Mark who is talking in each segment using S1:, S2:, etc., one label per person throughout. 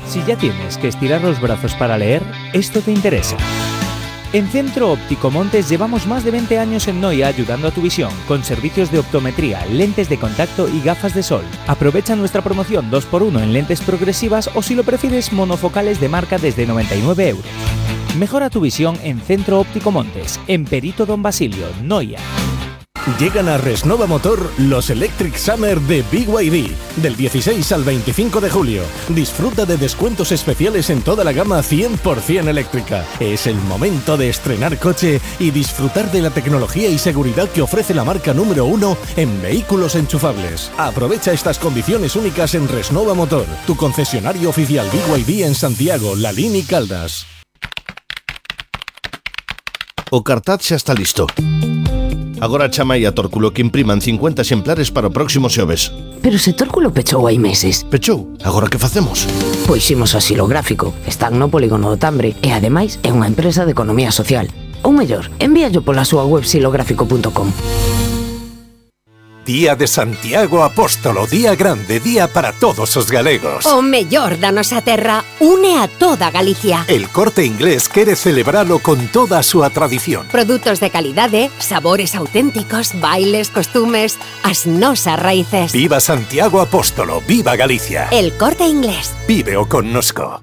S1: Si ya tienes que estirar los brazos para leer, esto te interesa. En Centro Óptico Montes llevamos más de 20 años en Noia ayudando a tu visión, con servicios de optometría, lentes de contacto y gafas de sol. Aprovecha nuestra promoción 2x1 en lentes progresivas o, si lo prefieres, monofocales de marca desde 99 euros. Mejora tu visión en Centro Óptico Montes, en Perito Don Basilio, Noia.
S2: Llegan a Resnova Motor los Electric Summer de BYD, del 16 al 25 de julio. Disfruta de descuentos especiales en toda la gama 100% eléctrica. Es el momento de estrenar coche y disfrutar de la tecnología y seguridad que ofrece la marca número 1 en vehículos enchufables. Aprovecha estas condiciones únicas en Resnova Motor, tu concesionario oficial BYD en Santiago, Lalín y Caldas.
S3: O cartaz xa está listo. Agora chamai a Tórculo que impriman 50 exemplares para o próximo xoves.
S4: Pero se Tórculo pechou hai meses.
S3: Pechou? Agora que facemos?
S4: Pois imos ao Xilográfico. Están no Polígono do Tambre e ademais é unha empresa de economía social. Ou mellor, envíallo pola súa web xilográfico.com.
S5: Día de Santiago Apóstolo, día grande, día para todos os galegos.
S6: O mellor da nosa terra une a toda Galicia.
S5: El Corte Inglés quere celebralo con toda a súa tradición.
S6: Produtos de calidade, sabores auténticos, bailes, costumes, as nosas raíces.
S5: Viva Santiago Apóstolo, viva Galicia.
S6: El Corte Inglés.
S5: Víveo connosco.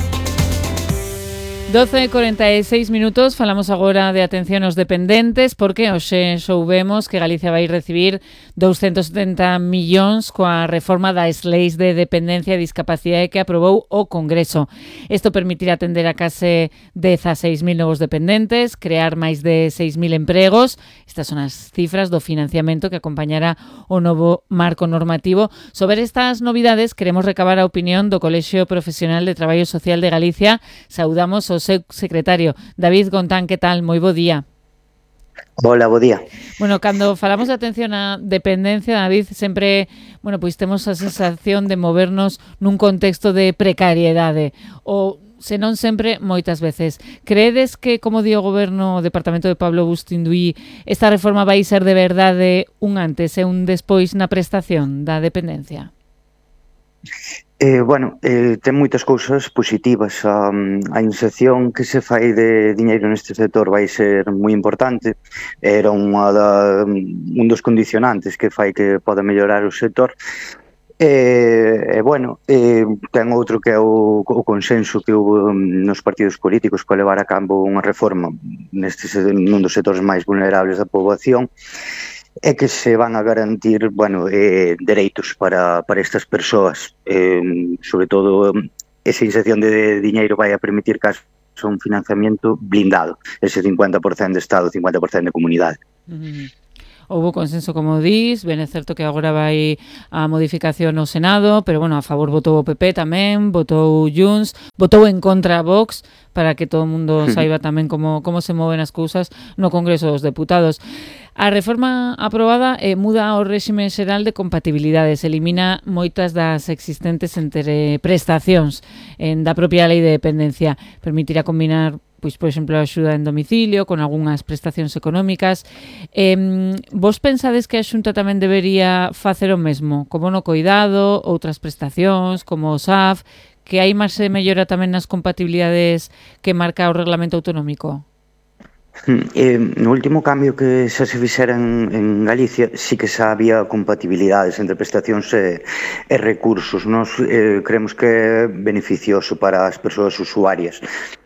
S7: 12:46 minutos, falamos agora de atención aos dependentes, porque hoxe soubemos que Galicia vai recibir 270 millóns coa reforma das leis de dependencia e discapacidade que aprobou o Congreso. Isto permitirá atender a case 16.000 novos dependentes, crear máis de 6.000 empregos. Estas son as cifras do financiamento que acompañará o novo marco normativo. Sobre estas novidades queremos recabar a opinión do Colexio Profesional de Traballo Social de Galicia. Saudamos o seu secretario, David Gontán. Que tal? Moi bo día.
S8: Hola, bo día.
S7: Bueno, cando falamos de atención á dependencia, David, sempre, pois temos a sensación de movernos nun contexto de precariedade, ou senón sempre, moitas veces. Creedes que, como di o Goberno, o Departamento de Pablo Bustinduí, esta reforma vai ser de verdade un antes e un despois na prestación da dependencia?
S8: Ten moitas cousas positivas. A inserción que se fai de diñeiro neste sector vai ser moi importante. Era un dos condicionantes que fai que poda mellorar o sector. Ten outro que é o consenso que houve nos partidos políticos para levar a cabo unha reforma nun dos sectores máis vulnerables da poboación, é que se van a garantir dereitos para estas persoas. Sobre todo, esa inserción de diñeiro vai a permitir que haxa un financiamento blindado, ese 50% de Estado, 50% de comunidade.
S7: Houbo consenso, como dís, ben é certo que agora vai a modificación no Senado, pero, a favor votou o PP tamén, votou Junts, votou en contra Vox, para que todo o mundo saiba tamén como se moven as cousas no Congreso dos Deputados. A reforma aprobada muda o réxime xeral de compatibilidades, elimina moitas das existentes entre prestacións da propia lei de dependencia, permitirá combinar, por exemplo, a axuda en domicilio con algunhas prestacións económicas. Vos pensades que a Xunta tamén debería facer o mesmo, como no coidado, outras prestacións, como o SAF, que hai máis se mellora tamén nas compatibilidades que marca o Reglamento Autonómico?
S8: No último cambio que xa se fixera en Galicia, sí que xa había compatibilidades entre prestacións e recursos. Nós creemos que é beneficioso para as persoas usuarias.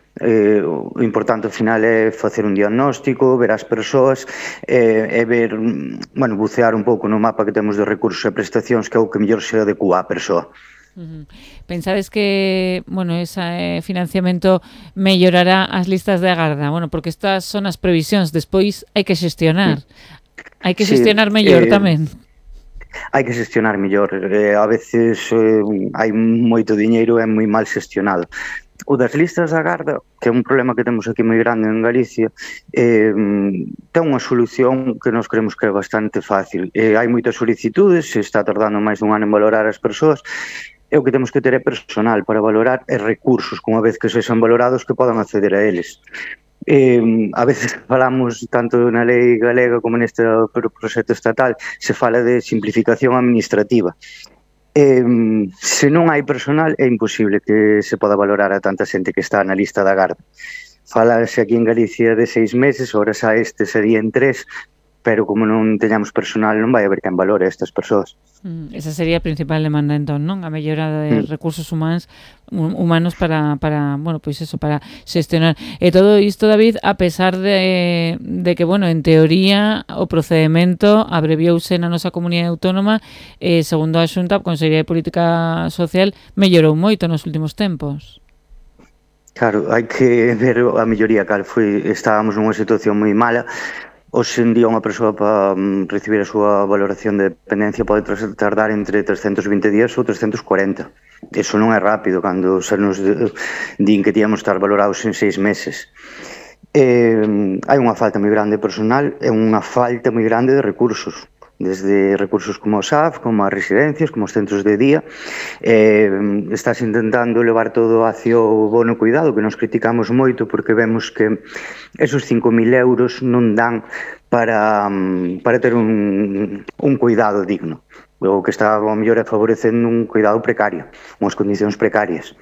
S8: O importante ao final é facer un diagnóstico, ver as persoas e ver, bucear un pouco no mapa que temos de recursos e prestacións, que é o que mellor se adecua á persoa.
S7: Pensades que, ese financiamento mellorará as listas de agarda? Porque estas son as previsións, despois hai que xestionar. Hai que xestionar mellor tamén.
S8: Hai que xestionar mellor. A veces hai moito diñeiro e é moi mal xestionado. O das listas de agarda, que é un problema que temos aquí moi grande en Galicia, ten unha solución que nós creemos que é bastante fácil. Hai moitas solicitudes, se está tardando máis dun ano en valorar as persoas, e o que temos que ter é personal para valorar e recursos, que unha vez que sexan valorados, que podan acceder a eles. A veces falamos, tanto na lei galega como neste proxecto estatal, se fala de simplificación administrativa. Se non hai personal é imposible que se poda valorar a tanta xente que está na lista da garda. Falase aquí en Galicia de 6 meses, ora xa este serían 3, pero como non teñamos personal non vai haber quen valore a estas persoas.
S7: Esa sería a principal demanda entón, non? A mellora de recursos humanos para bueno, pois eso, para xestionar. E todo isto, David, a pesar de que, bueno, en teoría o procedimento abreviouse na nosa comunidade autónoma, segundo a Xunta, a Consellería de Política Social mellorou moito nos últimos tempos.
S8: Claro, hai que ver a melloría cal foi. Estábamos nunha situación moi mala. Hoxe en día unha persoa para recibir a súa valoración de dependencia pode tardar entre 320 días ou 340. Eso non é rápido cando se nos din que tíamos estar valorados en 6 meses. Hai unha falta moi grande de personal e unha falta moi grande de recursos, desde recursos como o SAF, como as residencias, como os centros de día. Estás intentando levar todo hacia o bono cuidado, que nos criticamos moito porque vemos que esos 5.000 euros non dan para ter un cuidado digno. O que está ao mellor é favorecendo un cuidado precario, unhas condicións precarias.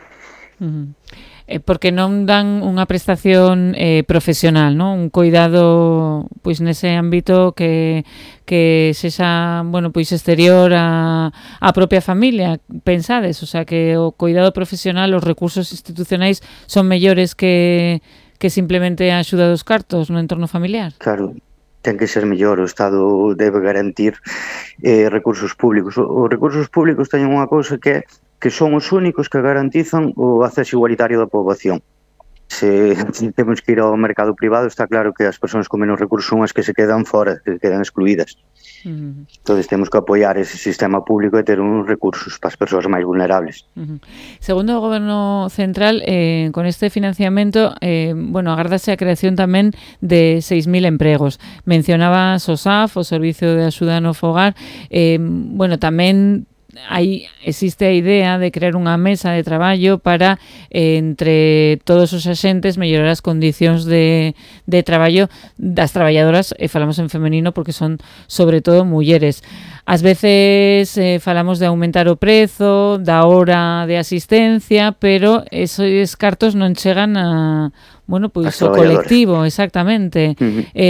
S7: Porque non dan unha prestación profesional, non? Un cuidado pois nese ámbito que sexa, bueno, pois exterior a propia familia, pensades, o sea, que o cuidado profesional, os recursos institucionais son mellores que simplemente a axuda dos cartos no entorno familiar.
S8: Claro, ten que ser mellor, o Estado debe garantir recursos públicos. Os recursos públicos teñen unha cousa que son os únicos que garantizan o acceso igualitario da poboación. Se temos que ir ao mercado privado, está claro que as persoas con menos recursos son as que se quedan fora, que quedan excluídas. Entón, temos que apoiar ese sistema público e ter uns recursos para as persoas máis vulnerables.
S7: Segundo o Goberno Central, con este financiamento, bueno, agárdase a creación tamén de 6.000 empregos. Mencionabas o SAF, o Servicio de Axuda no Fogar. Bueno, tamén existe a idea de crear unha mesa de traballo para entre todos os axentes mellorar as condicións de traballo das traballadoras, e falamos en femenino porque son sobre todo mulleres. Ás veces falamos de aumentar o prezo, da hora de asistencia, pero esos cartos non chegan a, bueno, pois o colectivo, exactamente.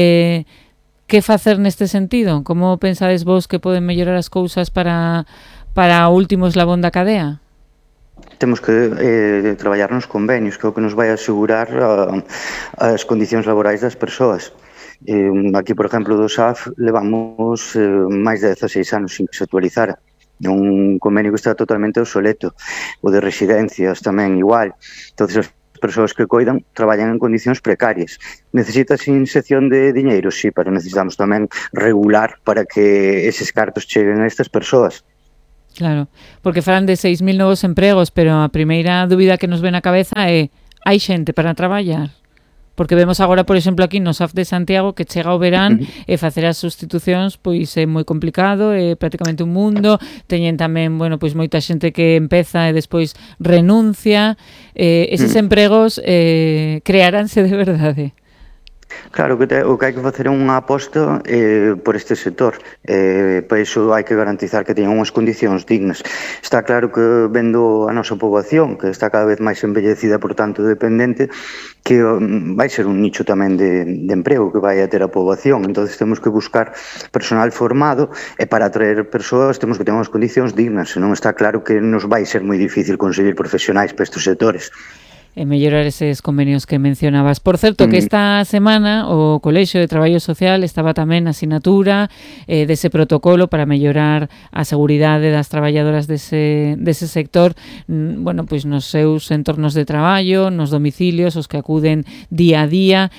S7: Que facer neste sentido? Como pensades vos que poden mellorar as cousas para o último eslabón da cadea?
S8: Temos que traballar nos convenios, que é o que nos vai asegurar as condicións laborais das persoas. Aquí, por exemplo, do SAF levamos máis de 16 anos sin que se actualizara. É un convenio que está totalmente obsoleto. O de residencias tamén igual. Entón, as persoas que coidan traballan en condicións precarias. Necesitas inxección de diñeiro? Sí, pero necesitamos tamén regular para que eses cartos cheguen a estas persoas.
S7: Claro, porque falan de 6.000 novos empregos, pero a primeira dúbida que nos ven á cabeza é: hai xente para traballar? Porque vemos agora, por exemplo, aquí no SAF de Santiago que chega o verán e facer as sustitucións pois é moi complicado, é prácticamente un mundo. Teñen tamén, bueno, pois moita xente que empeza e despois renuncia. Eses empregos crearánse de verdade?
S8: Claro, o que hai que facer é unha aposta por este sector. Para iso hai que garantizar que teñan unhas condicións dignas. Está claro que vendo a nosa poboación, que está cada vez máis envellecida, por tanto dependente, que vai ser un nicho tamén de emprego que vai a ter a poboación. Entón temos que buscar personal formado, e para atraer persoas temos que ter unhas condicións dignas, senón está claro que nos vai ser moi difícil conseguir profesionais para estes sectores.
S7: E mellorar eses convenios que mencionabas. Por certo, que esta semana o Colexio de Traballo Social estaba tamén na sinatura dese protocolo para mellorar a seguridade das traballadoras dese sector, bueno, pois nos seus entornos de traballo, nos domicilios, os que acuden día a día.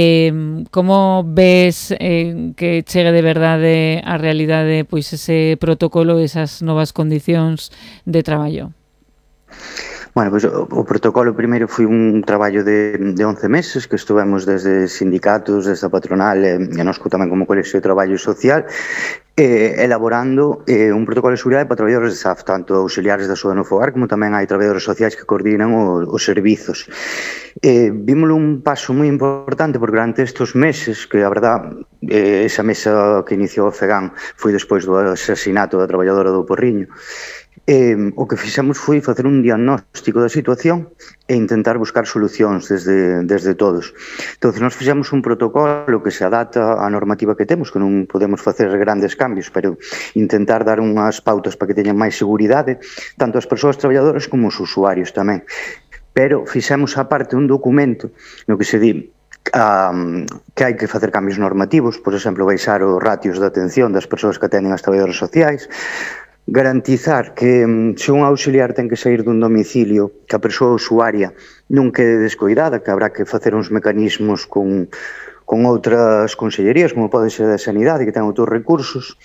S7: Como ves que chegue de verdade a realidade pois ese protocolo, esas novas condicións de traballo?
S8: Bueno, pois o protocolo primeiro foi un traballo de 11 meses que estuvemos desde sindicatos, desde a patronal e nos tamén como Colexio de Traballo Social elaborando un protocolo de seguridade para traballadores de SAF, tanto auxiliares da Axuda no Fogar como tamén hai traballadores sociais que coordinan os servizos. Vímoslo un paso moi importante porque durante estes meses, que a verdad esa mesa que iniciou o FEGAN foi despois do asasinato da traballadora do Porriño, O que fixemos foi facer un diagnóstico da situación e intentar buscar solucións desde todos. Entón, nós fixemos un protocolo que se adapta á normativa que temos, que non podemos facer grandes cambios, pero intentar dar unhas pautas para que teñan máis seguridade, tanto as persoas traballadoras como os usuarios tamén. Pero fixemos aparte un documento no que se di que hai que facer cambios normativos, por exemplo, baixar os ratios de atención das persoas que atenden as traballadoras sociais, garantizar que se un auxiliar ten que sair dun domicilio, que a persoa usuaria non quede descoidada, que habrá que facer uns mecanismos con outras consellerías, como pode ser a Sanidade, que ten outros recursos,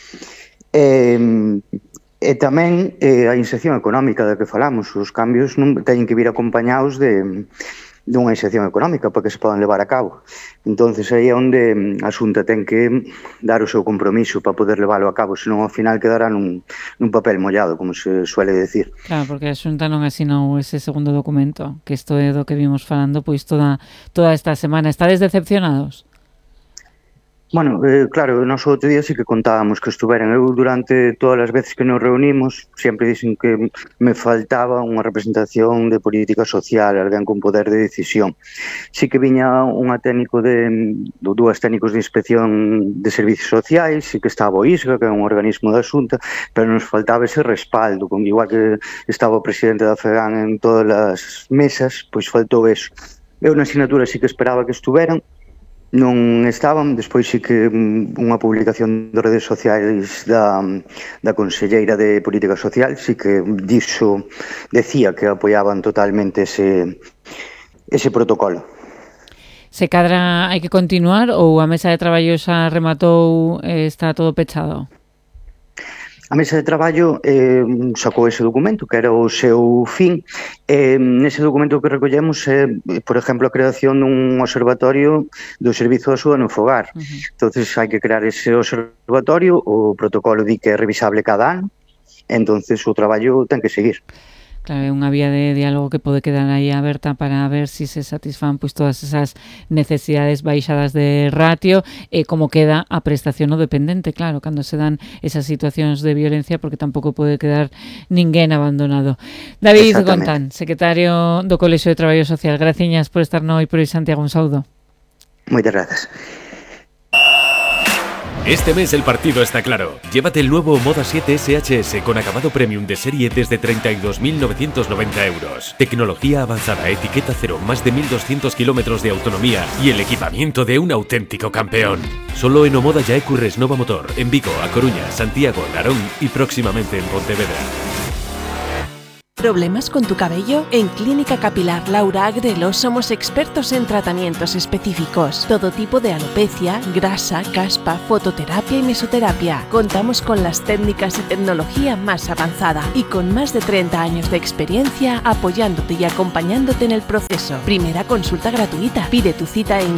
S8: e tamén a inserción económica da que falamos. Os cambios non teñen que vir acompañados dunha inserción económica para que se podan levar a cabo. Entonces aí é onde a Xunta ten que dar o seu compromiso para poder leválo a cabo, senón ao final quedará nun papel mollado, como se suele decir.
S7: Claro, porque a Xunta non asinou ese segundo documento, que isto é do que vimos falando pois toda esta semana. Estades decepcionados?
S8: Bueno, claro, nós outro día sí que contábamos que estuveran. Eu durante todas as veces que nos reunimos sempre dixen que me faltaba unha representación de política social, alguén con poder de decisión. Sí que viña unha técnico dúas técnicos de inspección de servicios sociais, sí que estaba o ISGA, que é un organismo da Xunta, pero nos faltaba ese respaldo, igual que estaba o presidente da FEGAN en todas as mesas, pois faltou eso. Eu na asignatura sí que esperaba que estuveran, non estaban. Despois sí que unha publicación de redes sociais da Conselleira de Política Social sí que decía que apoiaban totalmente ese protocolo.
S7: Se cadra hai que continuar ou a mesa de traballo xa rematou, está todo pechado?
S8: A mesa de traballo sacou ese documento, que era o seu fin. Nese documento que recollemos é, por exemplo, a creación dun observatorio do Servizo de Axuda no Fogar. Entonces hai que crear ese observatorio, o protocolo di que é revisable cada ano, entonces o traballo ten que seguir.
S7: Claro, é unha vía de diálogo que pode quedar aí aberta para ver si se satisfan pois todas esas necesidades baixadas de ratio e como queda a prestación no dependente, claro, cando se dan esas situacións de violencia, porque tampouco pode quedar ninguén abandonado. David Gontán, secretario do Colexio de Traballo Social, graciñas por estar no Hoy por Hoy Santiago, un saúdo.
S8: Moitas grazas.
S9: Este mes el partido está claro. Llévate el nuevo Moda 7 SHS con acabado premium de serie desde 32.990 euros. Tecnología avanzada, etiqueta cero, más de 1.200 kilómetros de autonomía y el equipamiento de un auténtico campeón. Solo en Omoda Yaecu Resnova Motor, en Vigo, A Coruña, Santiago, Narón y próximamente en Pontevedra.
S10: ¿Problemas con tu cabello? En Clínica Capilar Laura Agrelo somos expertos en tratamientos específicos. Todo tipo de alopecia, grasa, caspa, fototerapia y mesoterapia. Contamos con las técnicas y tecnología más avanzada y con más de 30 años de experiencia apoyándote y acompañándote en el proceso. Primera consulta gratuita. Pide tu cita en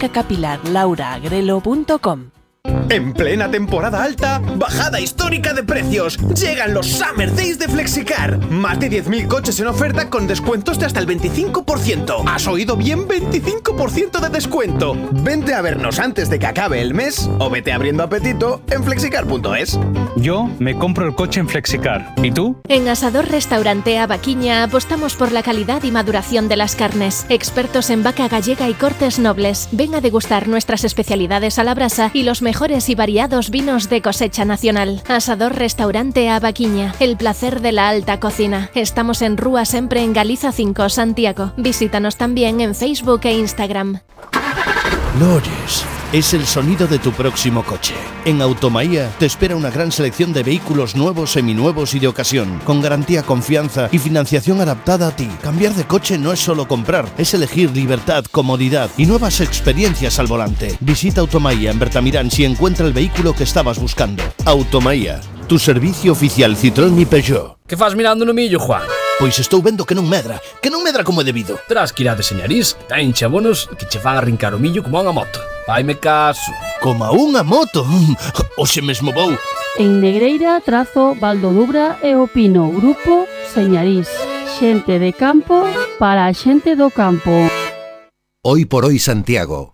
S10: clinicacapilarlauraagrelo.com.
S11: En plena temporada alta, bajada histórica de precios. Llegan los Summer Days de Flexicar. Más de 10.000 coches en oferta con descuentos de hasta el 25%. ¿Has oído bien? 25% de descuento. Vente a vernos antes de que acabe el mes o vete abriendo apetito en flexicar.es.
S12: Yo me compro el coche en Flexicar. ¿Y tú?
S13: En Asador Restaurante Avaquiña apostamos por la calidad y maduración de las carnes. Expertos en vaca gallega y cortes nobles. Ven a degustar nuestras especialidades a la brasa y los mejores y variados vinos de cosecha nacional. Asador Restaurante Avaquiña, el placer de la alta cocina. Estamos en Rúa Sempre en Galiza 5, Santiago. Visítanos también en Facebook e Instagram.
S3: ¿Lo oyes? Es el sonido de tu próximo coche. En Automaía te espera una gran selección de vehículos nuevos, seminuevos y de ocasión, con garantía, confianza y financiación adaptada a ti. Cambiar de coche no es solo comprar, es elegir libertad, comodidad y nuevas experiencias al volante. Visita Automaía en Bertamirán si encuentra el vehículo que estabas buscando. Automaía, tu servicio oficial Citroën y Peugeot.
S14: Que faz mirando no millo, Juan?
S3: Pois estou vendo que non medra como é debido.
S14: Terás que ir a de Señariz, que ten chabonos que che van a arrincar o millo como a unha moto. Vaime caso.
S3: Como a unha moto? Oxe mesmo vou.
S15: En Negreira, Trazo, Valdodubra e o Pino, Grupo Señariz. Xente de campo para a xente do campo.
S5: Hoy por Hoy Santiago,